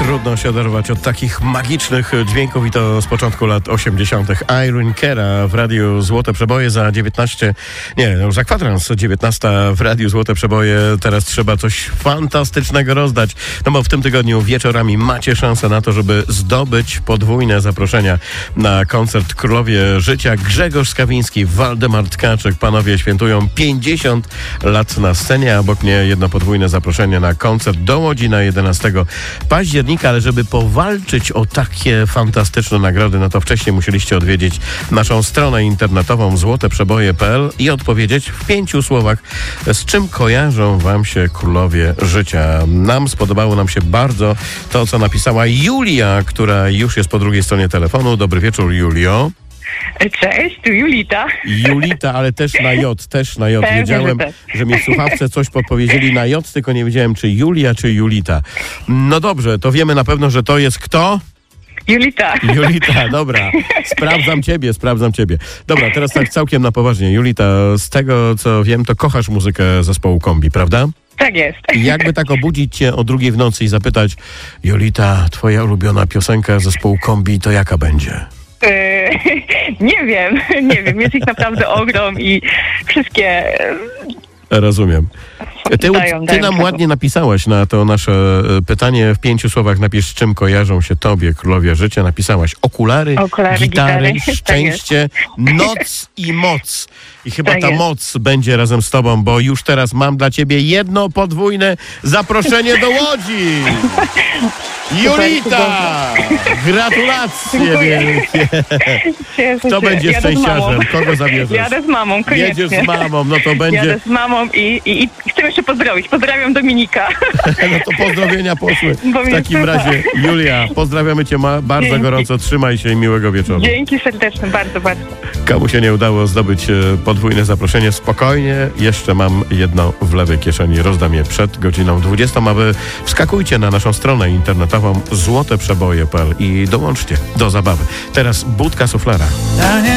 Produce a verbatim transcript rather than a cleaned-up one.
Trudno się oderwać od takich magicznych dźwięków i to z początku lat osiemdziesiątych. Irene Cara w Radiu Złote Przeboje za dziewiętnaście, nie, no za kwadrans dziewiętnasta w Radiu Złote Przeboje. Teraz trzeba coś fantastycznego rozdać, no bo w tym tygodniu wieczorami macie szansę na to, żeby zdobyć podwójne zaproszenia na koncert Królowie Życia. Grzegorz Skawiński, Waldemar Tkaczyk, panowie świętują pięćdziesiąt lat na scenie, a obok mnie jedno podwójne zaproszenie na koncert do Łodzi na jedenastego października, ale żeby powalczyć o takie fantastyczne nagrody, no to wcześniej musieliście odwiedzić naszą stronę internetową złote przeboje kropka p l i odpowiedzieć w pięciu słowach, z czym kojarzą wam się Królowie Życia. Nam spodobało nam się bardzo to, co napisała Julia, która już jest po drugiej stronie telefonu. Dobry wieczór, Julio. Cześć, tu Julita. Julita, ale też na J, też na J. Pewnie, Wiedziałem, że, że mi w słuchawce coś podpowiedzieli na J, tylko nie wiedziałem, czy Julia, czy Julita. No dobrze, to wiemy na pewno, że to jest kto? Julita. Julita, dobra. Sprawdzam ciebie, sprawdzam ciebie. Dobra, teraz tak całkiem na poważnie. Julita, z tego, co wiem, to kochasz muzykę zespołu Kombi, prawda? Tak jest. I jakby tak obudzić cię o drugiej w nocy i zapytać: Julita, twoja ulubiona piosenka zespołu Kombi to jaka będzie? Nie wiem, nie wiem. Jest ich naprawdę ogrom i wszystkie... Rozumiem. Ty, dają, ty dają nam tego. ładnie napisałaś na to nasze pytanie. W pięciu słowach napisz, z czym kojarzą się tobie Królowie Życia. Napisałaś okulary, Okulary, gitary, gitary. szczęście, noc i moc. I chyba Tak ta jest. moc będzie razem z tobą, bo już teraz mam dla ciebie jedno podwójne zaproszenie do Łodzi. Julita! Gratulacje Dziękuję. wielkie. Cieszę Kto się. będzie Jadę z szczęściarzem? mamą. Kogo zabierzesz? Jadę z mamą, koniecznie. Jedziesz z mamą, no to będzie... Jadę z mamą i, i, i chcę jeszcze pozdrowić. Pozdrawiam Dominika. No to pozdrowienia poszły. Bo W mnie takim słucha. razie, Julia, pozdrawiamy cię ma- bardzo Dzięki. gorąco. Trzymaj się i miłego wieczoru. Dzięki serdeczne, bardzo, bardzo. Komu się nie udało zdobyć e, podwójne zaproszenie, spokojnie. Jeszcze mam jedno w lewej kieszeni. Rozdam je przed godziną dwudziestą, a wy wskakujcie na naszą stronę internetową złote przeboje kropka p l i dołączcie do zabawy. Teraz budka suflera.